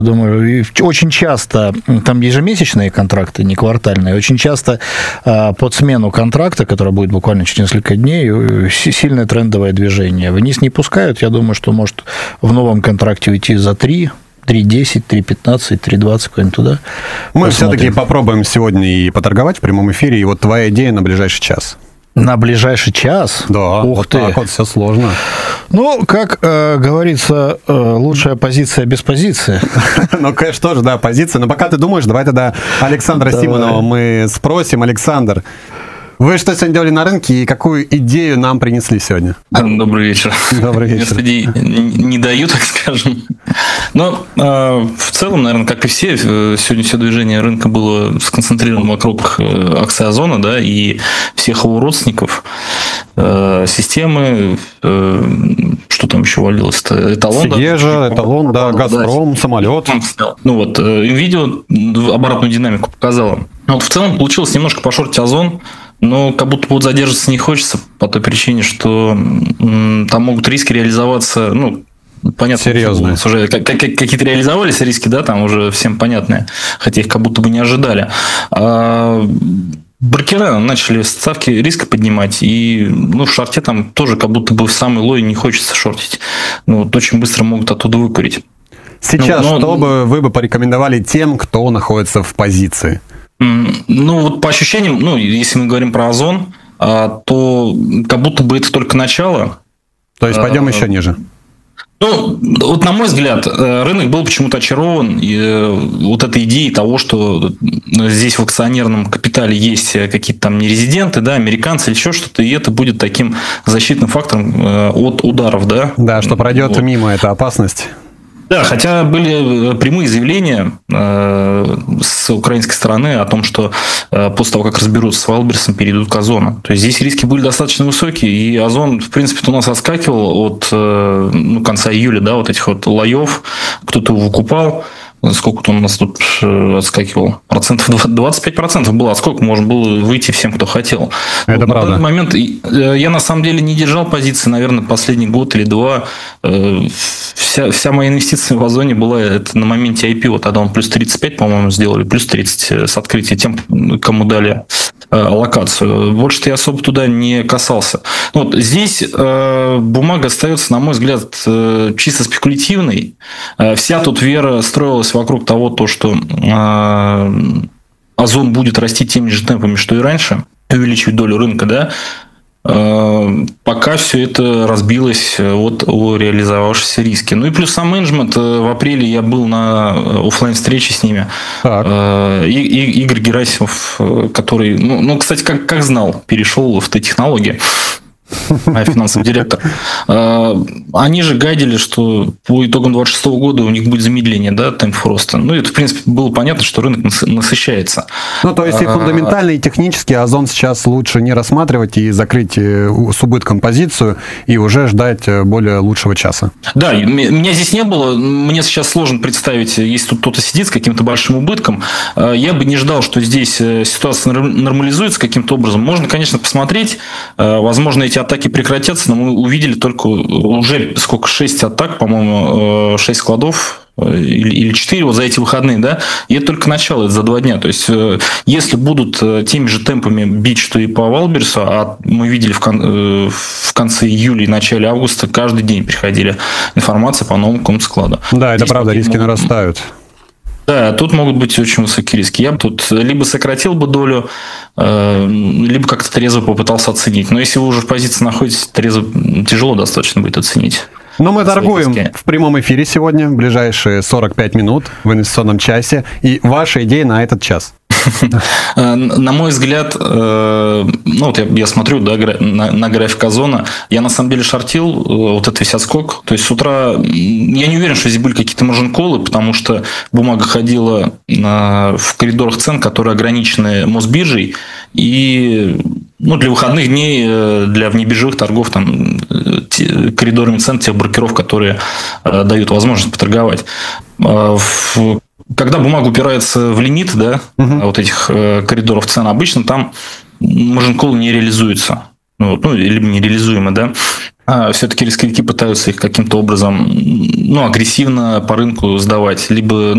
Думаю, очень часто, там ежемесячные контракты, не квартальные, очень часто под смену контракта, которая будет буквально через несколько дней, сильное трендовое движение. Вниз не пускают, я думаю, что может в новом контракте уйти за 3.10, 3.15, 3.20, куда-нибудь туда. Мы все-таки попробуем сегодня и поторговать в прямом эфире, и вот твоя идея на ближайший час. На ближайший час? Да, ух вот ты. Так вот все сложно. Ну, как говорится, лучшая позиция без позиции. Ну, конечно, тоже, да, позиция. Но пока ты думаешь, давай тогда Александра Симонова мы спросим. Александр, вы что сегодня делали на рынке и какую идею нам принесли сегодня? Добрый вечер. Добрый вечер. Идей не даю, так скажем. Но в целом, наверное, как и все, сегодня все движение рынка было сконцентрировано вокруг акций Озона, да, и всех его родственников, системы, что там еще валилось-то? Эталон, Сигежа, Эталон, да, Газпром, самолет. Ну вот, NVIDIA обратную динамику показала. Вот в целом получилось немножко пошортить Озон, но как будто вот задерживаться не хочется по той причине, что там могут риски реализоваться, ну, понятно. Серьезные. Уже какие-то реализовались риски, да, там уже всем понятные, хотя их как будто бы не ожидали. Брокеры начали ставки риска поднимать, и в шорте там тоже как будто бы в самый лой не хочется шортить. Ну, вот очень быстро могут оттуда выпарить. Сейчас что бы вы бы порекомендовали тем, кто находится в позиции? Ну, вот по ощущениям, если мы говорим про Озон, то как будто бы это только начало. То есть пойдем еще ниже? Ну, вот на мой взгляд, рынок был почему-то очарован вот этой идеей того, что здесь в акционерном капитале есть какие-то там нерезиденты, да, американцы или еще что-то, и это будет таким защитным фактором от ударов, да. Да, что пройдет мимо эта опасность. Да, хотя были прямые заявления с украинской стороны о том, что после того, как разберутся с Валберсом, перейдут к Озону. То есть здесь риски были достаточно высокие, и Озон, в принципе, у нас отскакивал от конца июля, да, вот этих вот лоев, кто-то его выкупал. Сколько-то он у нас тут отскакивал? 25% было. А сколько можно было выйти всем, кто хотел? Это вот правда. На этот момент я на самом деле не держал позиции, наверное, последний год или два. Вся моя инвестиция в Озоне была это на моменте IPO. Тогда он плюс 35, по-моему, сделали, плюс 30 с открытия тем, кому дали локацию. Больше-то я особо туда не касался. Вот здесь бумага остается, на мой взгляд, чисто спекулятивной. Вся тут вера строилась вокруг того, что Озон будет расти теми же темпами, что и раньше, увеличивать долю рынка, да. Пока все это разбилось от реализовавшихся риски. Ну и плюс сам менеджмент. В апреле я был на офлайн встрече с ними. Игорь Герасимов, который, кстати, как знал, перешел в Т-технологии. Финансовый директор. Они же гайдили, что по итогам 2026 года у них будет замедление, да, темпов роста. Ну, это, в принципе, было понятно, что рынок насыщается. Ну, то есть, и фундаментально, и технически Озон сейчас лучше не рассматривать и закрыть с убытком позицию, и уже ждать более лучшего часа. Да, меня здесь не было. Мне сейчас сложно представить, если тут кто-то сидит с каким-то большим убытком. Я бы не ждал, что здесь ситуация нормализуется каким-то образом. Можно, конечно, посмотреть. Возможно, эти атаки прекратятся, но мы увидели только уже 6 атак, по-моему, 6 складов или 4 вот за эти выходные, да, и это только начало, это за 2 дня. То есть, если будут теми же темпами бить, что и по Валберсу, а мы видели в конце июля и начале августа, каждый день приходили информация по новому какому-то складу. Да, это правда, риски нарастают. Да, тут могут быть очень высокие риски. Я бы тут либо сократил бы долю, либо как-то трезво попытался оценить. Но если вы уже в позиции находитесь, трезво тяжело достаточно будет оценить. Но мы торгуем в прямом эфире сегодня, в ближайшие 45 минут в инвестиционном часе. И ваша идея на этот час? На мой взгляд, вот я смотрю, да, на график Озона, я на самом деле шортил вот этот весь отскок. То есть с утра я не уверен, что здесь были какие-то маржин-коллы, потому что бумага ходила в коридорах цен, которые ограничены Мосбиржей, и для выходных дней, для внебиржевых торгов, там, коридорами цен тех брокеров, которые дают возможность поторговать. Когда бумага упирается в лимит, да, вот этих коридоров цен, обычно там маржин-колл не реализуется. Либо нереализуемо, да. все-таки рисковики пытаются их каким-то образом агрессивно по рынку сдавать, либо